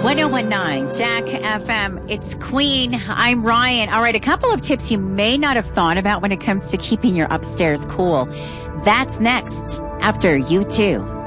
1019 Jack FM. It's Queen. I'm Ryan. All right, a couple of tips you may not have thought about when it comes to keeping your upstairs cool. That's next after U2.